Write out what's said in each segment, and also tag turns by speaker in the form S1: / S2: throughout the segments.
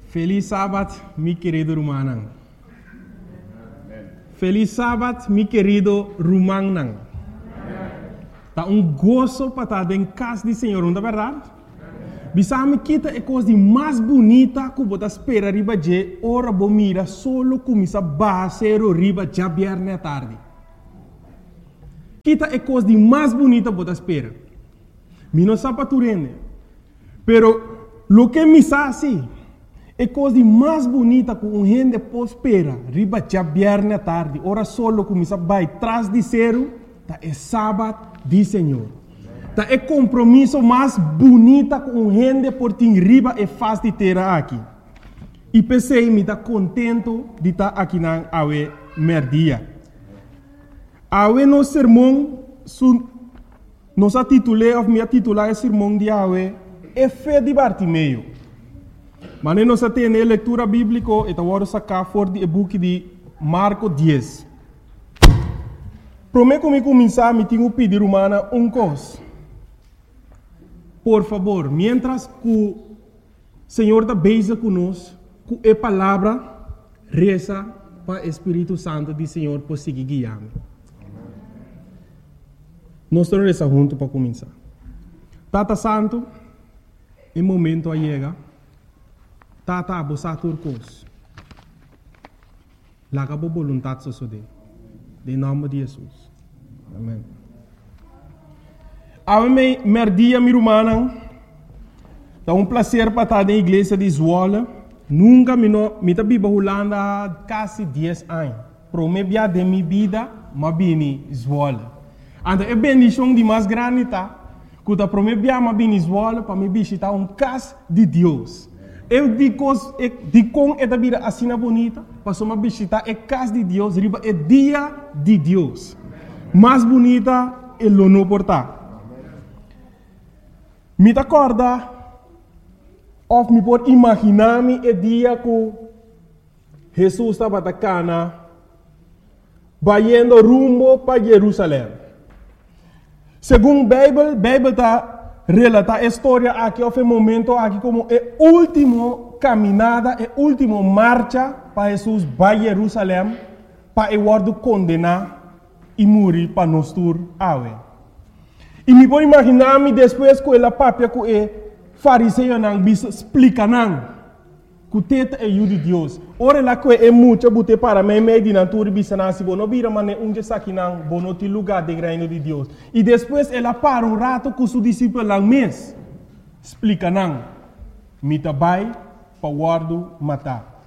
S1: Feliz sábado, mi querido Rumanang. Feliz sábado, mi querido Rumanang. Tá gozo para estar em casa do Senhor, não é verdade? Bisame kita é coisa mais bonita que você espera riba de hora bomira solo começa basero riba já viernes à tarde. Kita é coisa mais bonita que você espera. Mi não sabe tu rende. Pero lo que me sabe é coisa mais bonita que gente pode esperar riba já viernes à tarde. Hora solo começa vai trás de zero, tá é sábado do Senhor. Tá é compromisso mais bonita com gente por ter riba e faz de ter aqui. E pensei me tá contento de estar aqui na awe merdia. Awe no sermão nossa titulei of minha titular sermão de awe é fé de Bartimeu. Mas nós tem a leitura bíblica e tá vamos sacar fora do book de Marcos 10. Prometo que me começar me tenho pedir humana coisa. Por favor, mientras que o Senhor está beija conosco, com a palavra, reza para o Espírito Santo do Senhor por seguir guiando. Nós vamos rezar juntos para começar. Tata Santo, em momento a chega, Tata abusar turcos. Laga a vontade sosode. Em nome de Jesus. Amém. Ave merdia mi rumana, é prazer para estar na igreja de Zwolle. Nunca me tá biba Holanda quase 10 anos. Promebia de minha vida, mas bem Zwolle. Anda é bendição de mais grande tá. Quando promebia mas bem Zwolle para me visitar casa de Deus. Eu digo com esta vida assim bonita, para me visitar a casa de Deus, riba é dia de Deus. Mais bonita é o não portar. Me acorda, ou me pode imaginar-me o dia que Jesus estava na cana, indo rumo para Jerusalém. Segundo a Bíblia está relata a história aqui, o momento aqui como a última caminhada, a última marcha para Jesus para Jerusalém, para ele condenar e morrer para nós todos. E me pode imaginar-me depois que ela papia que o fariseu não explica não que o teto é o de Deus. Ora lá que é muito bote para mim meio de natura bisana se não vira mas onde está aqui não bono te lugar de reino de Deus. E depois ela para rato com seu discípulo lá mês explica não me tabai para guardo matar.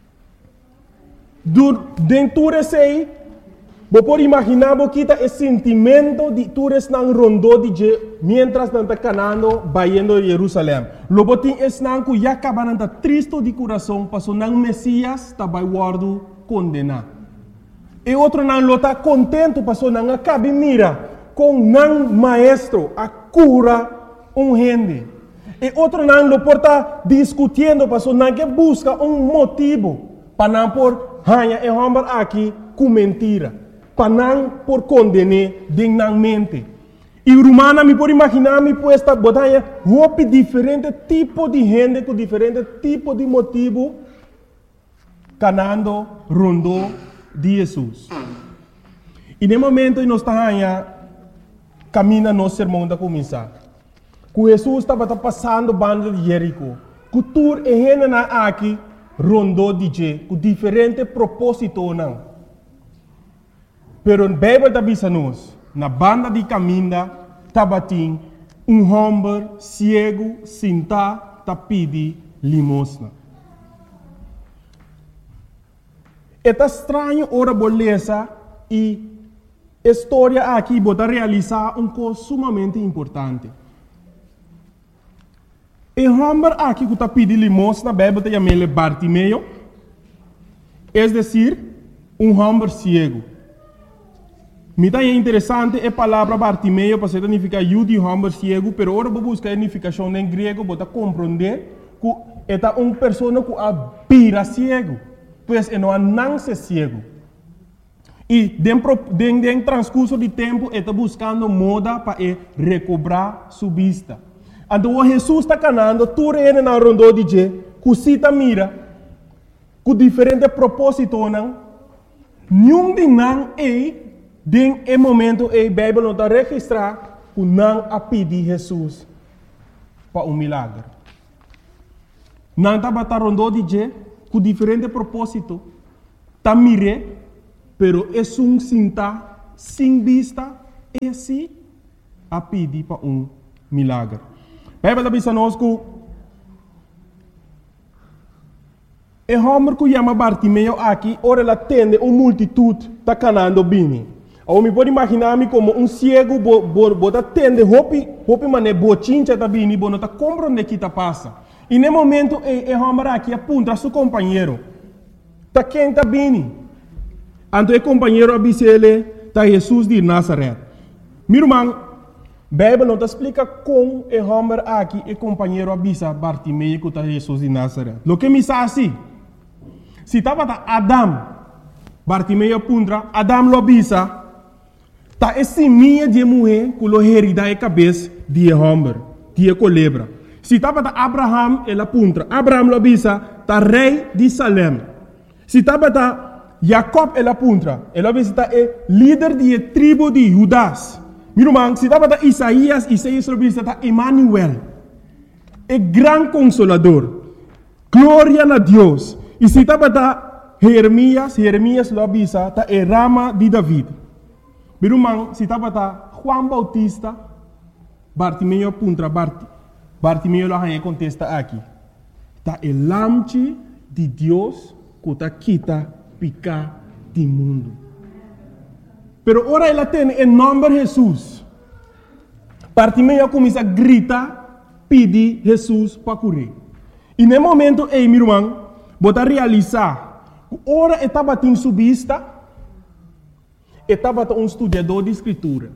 S1: Dentro desse você pode imaginar que o sentimento de todos não rondou de mientras não está canando indo a Jerusalém. Logo tem esse não que já acaba não está triste de coração, passou não Messias está vai guardo condenar. E outro não está contente, passou não acaba mira com não maestro a cura gente. E outro não lo porta discutindo, passou não que busca motivo para não por hanha e homem aqui com mentira. Para não por condenar dignamente. E Romana me pode imaginar me puesta botanha roupa diferente tipo de gente com diferente tipo de motivo canando rondou de Jesus. E no momento nós estamos caminha nosso sermão da começar. Que Jesus estava passando banda de Jerico. Que tur e gente na aqui rondou de je com diferente propósito não. Pero a Bíblia está dizendo na banda de caminho, tabatim, homem cego, sentado, pedi limosna. É estranho ora beleza e a história aqui pode realizar coisa sumamente importante. O homem aqui que está pedindo limosna, a Bíblia está chamando Bartimeu, é decir, homem cego. Me é interessante a palavra Bartimeu para significar de homem cego, pero agora vou buscar a significação em grego para compreender que é uma pessoa que vira cego, pois não nasce cego. E dentro transcurso de tempo está buscando moda para recobrar sua vista. Então Jesus está canando, tudo ele na rondou de que cosita mira, com diferente propósito, não? Nenhum de não é, em momento, a Bíblia não está registrar, que não a pedir Jesus para milagre. Não está batendo de je, com diferente propósito, está mire, pero é sinta, sem vista, é assim, a pedir para milagre. A Bíblia diz a nós que o homem que chama Bartimeu aqui, ora ele atende uma multitude está canando bem. Eu me pode imaginar-me como cego, bota atende, hopi mané, bochincha está bem, não está compreendendo o que está passa. E no momento, o homem aqui aponta a seu companheiro. Está quem está bem. Então o companheiro avisa ele, está Jesus de Nazaré. Meu irmão, a Bíblia não te explica como o homem aqui, o companheiro avisa Bartimeu que está Jesus de Nazaré. O que me diz assim? Se estava Adam, Bartimeu apunta, Adam lo avisa, está esse minha de mulher que lo herida a cabeça de homem, de culebra. Se estava Abraham, ele apunta, Abraham lo avisa, está rei de Salem. Se estava Jacob, ele apunta, ele avisa, está líder da tribo de Judas. Meu irmão, se estava Isaías lo avisa, está Emmanuel, o grande consolador. Glória a Deus. E se estava Jeremias lo avisa, está a rama de David. Meu irmão, se estava Juan Bautista, Bartimeu apunta, Bartimeu lo contesta aqui. Está o lamche de Deus que está quita picar do mundo. Pero ora ele tem em nome de Jesus. Bartimeu começa a gritar, pedir Jesus para curar. E no momento, meu irmão, bota realizar, ora estava em sua vista, estava estudador de escritura.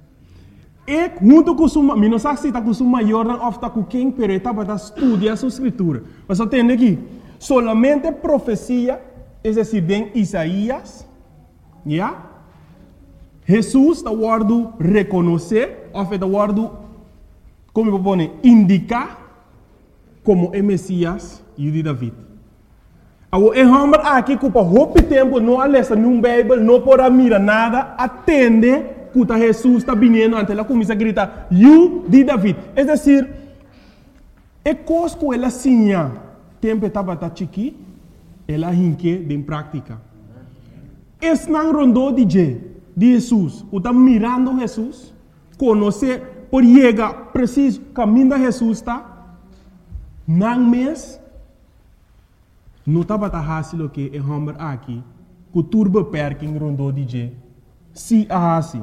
S1: E junto com sua, não sei se está com sua maior ou está com quem, mas estava estudando sua escritura. Mas eu tenho aqui, solamente profecia, é decir, em Isaías, yeah? Jesus está guardando reconhecer, ou está guardando, como eu vou dizer, indicar como é Messias e de David. O homem aqui que por muito tempo não lê nenhum Bíblia, não pode mirar nada, atende que Jesus está vindo, ante ela começa a gritar, "You de David". É decir, é coisa que ela sinha, tempo estava chiqui, ela hinque em prática. Esse não rondou de Jesus, que está mirando Jesus, conhecer, por chegar preciso, caminho de Jesus está, não mês, não estava fácil o que o homem aqui, que turbo perking rondou de se a assim.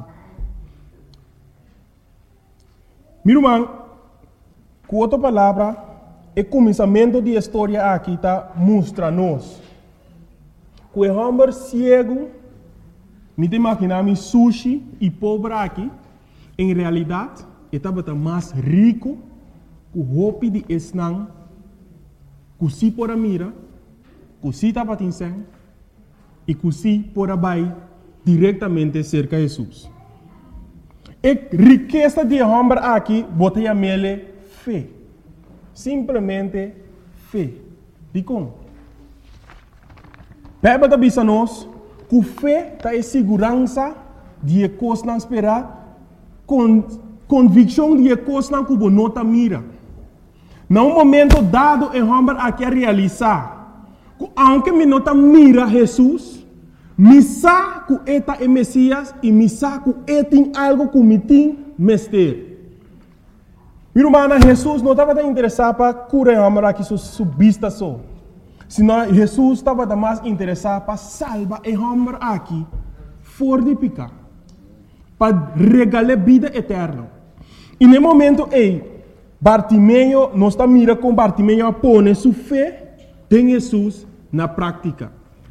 S1: Meu irmão, com outra palavra, o começamento da história aqui está mostra-nos que o homem cego, me imaginar sushi e pobre aqui, em realidade, estava mais rico que o roupa de esnang, que se por a mira, que se estava tinseng, e que se por a bai diretamente cerca de Jesus. A riqueza de homem aqui, botei a mele fé. Simplesmente fé. De como? Bíblia está dizendo nós que fé está em segurança de coisas não esperar, convicção de coisas não que não está mira. Num momento dado, o homem aqui a realizar, que aunque me não está mira Jesus, me sabe que está é Messias e me sabe que tem algo que me tem mestre. Meu irmão, Jesus não estava interessado para curar o homem aqui sua vista só. Senão Jesus estava mais interessado para salvar o homem aqui fora de pecar, para regalar vida eterna. E no momento Bartimeu não está mirando com Bartimeu a pôr sua fé em Jesus na prática.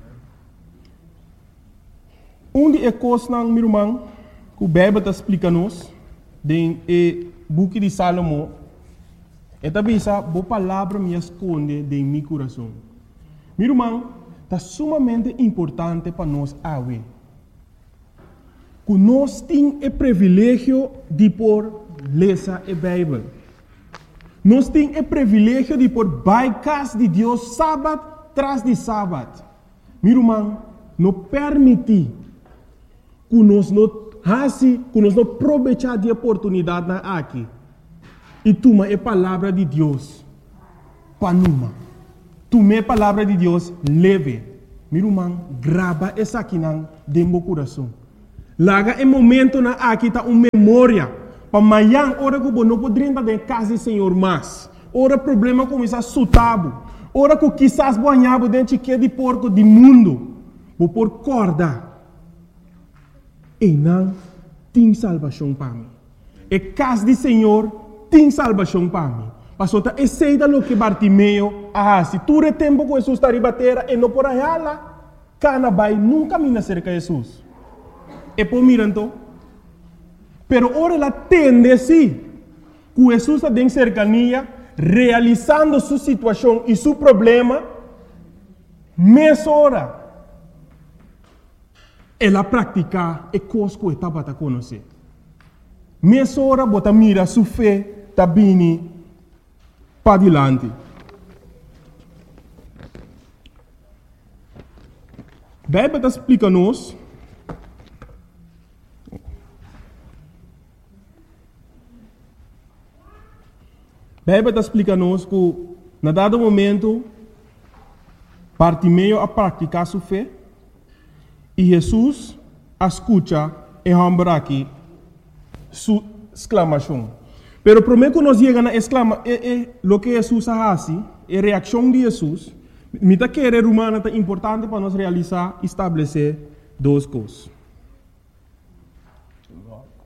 S1: De coisas, meu irmão, que o Bíblia está explicando-nos, no book de Salomão, é também essa boa palavra me esconde em meu coração. Meu irmão, está sumamente importante para nós agora. Que nós temos o privilégio de por ler a Bíblia. Nós temos o privilégio de por baicas de Deus sábado tras de sábado. Meu irmão, não permite que nós não aproveitar de oportunidade aqui. E toma a palavra de Deus para numa. Toma a palavra de Deus leve. Meu irmão, grava essa aqui dentro do coração. Laga em momento na aqui tá uma memória. Para amanhã, hora que não poderia estar em casa do Senhor mais. Hora problema começa a sutabo. Hora que quizás banhava dentro de porco do mundo. Vou por corda. E não tem salvação para mim. E casa do Senhor tem salvação para mim. Pastor, esse é o que Bartimeu se tu é tempo que Jesus está ribatera e não por aí lá, cana vai nunca me cerca de Jesus. E por mirando, pero ora ela tende sim, que Jesus está em cercania, realizando sua situação e seu problema, mais hora. Ela pratica e coisa que estava a conhecer. Mais hora, bota mira sua fé, está bem para adiante. Bíblia está explicando-nos que, na dado momento, Bartimeu a praticar sua fé e Jesus escuta e rambra aqui sua exclamação. Pero primeiro que nós chegamos a exclamar, o que Jesus faz, a reação de Jesus, me está querendo humana é importante para nós realizar e estabelecer duas coisas.